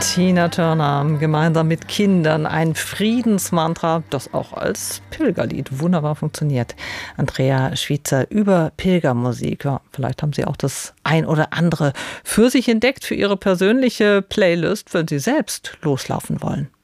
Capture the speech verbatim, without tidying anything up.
Tina Turner gemeinsam mit Kindern. Ein Friedensmantra, das auch als Pilgerlied wunderbar funktioniert. Andrea Schweizer über Pilgermusik. Ja, vielleicht haben Sie auch das ein oder andere für sich entdeckt, für Ihre persönliche Playlist, wenn Sie selbst loslaufen wollen.